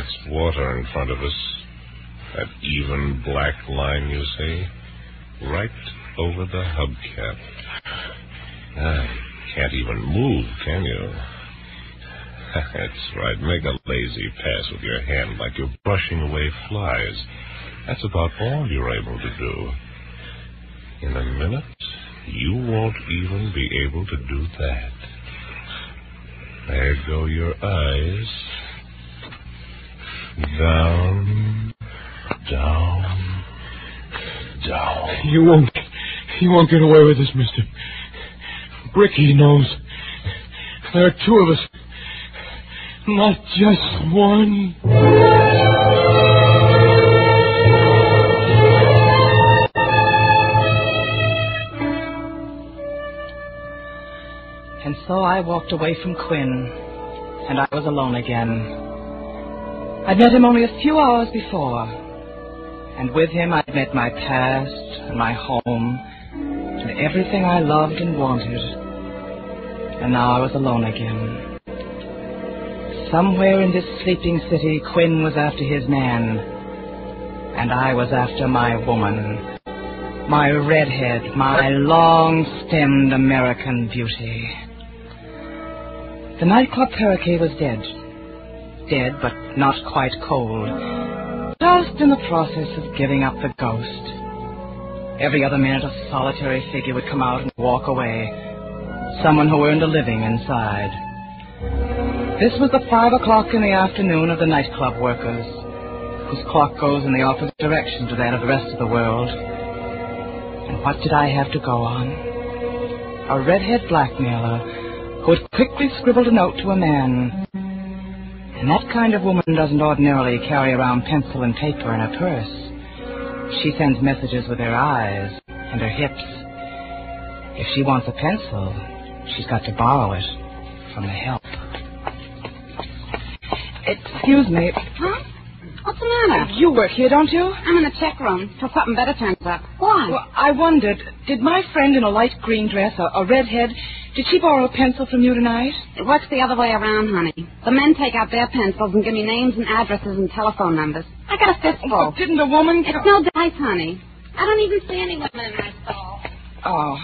That's water in front of us. That even black line, you see? Right over the hubcap. Can't even move, can you? That's right. Make a lazy pass with your hand like you're brushing away flies. That's about all you're able to do. In a minute, you won't even be able to do that. There go your eyes. Down, down, down. You won't get away with this, mister. Bricky knows. There are two of us. Not just one. And so I walked away from Quinn, and I was alone again. I'd met him only a few hours before, and with him I'd met my past and my home and everything I loved and wanted. And now I was alone again. Somewhere in this sleeping city, Quinn was after his man, and I was after my woman, my redhead, my long-stemmed American beauty. The nightclub Parakeet was dead. Dead, but not quite cold. Just in the process of giving up the ghost. Every other minute a solitary figure would come out and walk away. Someone who earned a living inside. This was the 5 o'clock in the afternoon of the nightclub workers, whose clock goes in the opposite direction to that of the rest of the world. And what did I have to go on? A redhead blackmailer who had quickly scribbled a note to a man. And that kind of woman doesn't ordinarily carry around pencil and paper in her purse. She sends messages with her eyes and her hips. If she wants a pencil, she's got to borrow it from the help. Excuse me. Huh? What's the matter? You work here, don't you? I'm in the check room till something better turns up. Why? Well, I wondered, did my friend in a light green dress, a redhead, did she borrow a pencil from you tonight? It works the other way around, honey. The men take out their pencils and give me names and addresses and telephone numbers. I got a fistful. Oh, didn't a woman... It's no dice, honey. I don't even see any women in my stall. Oh.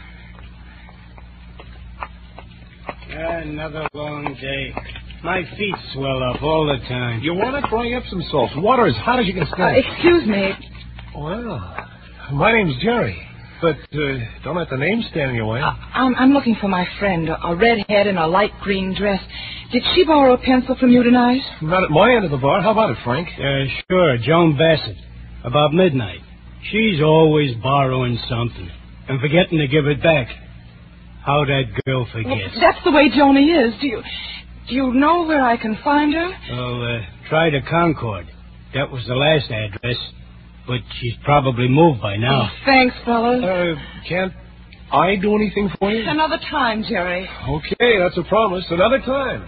Another long day. My feet swell up all the time. You want to bring up some salt? Water as hot as you can stand. Excuse me. Well, my name's Jerry. But don't let the name stand in your way. I'm looking for my friend, a redhead in a light green dress. Did she borrow a pencil from you tonight? Not at my end of the bar. How about it, Frank? Sure, Joan Bassett. About midnight. She's always borrowing something and forgetting to give it back. How that girl forgets. Well, that's the way Joni is. Do you know where I can find her? Well, try the Concord. That was the last address. But she's probably moved by now. Oh, thanks, fellas. Can't I do anything for you? Another time, Jerry. Okay, that's a promise. Another time.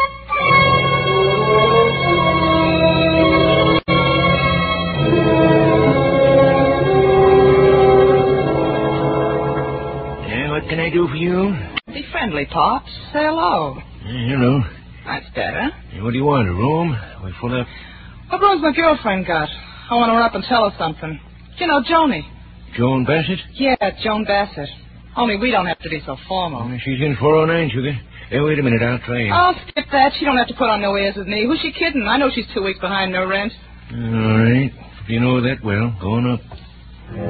What can I do for you? Be friendly, Pops. Say hello. Hello. That's better. What do you want, a room? We full up? What room's my girlfriend got? I want her up and tell her something. You know, Joni. Joan Bassett? Yeah, Joan Bassett. Only we don't have to be so formal. She's in 409, sugar. Hey, wait a minute, I'll try you. Oh, skip that. She don't have to put on no airs with me. Who's she kidding? I know she's 2 weeks behind no rent. All right. If you know that well, go on up.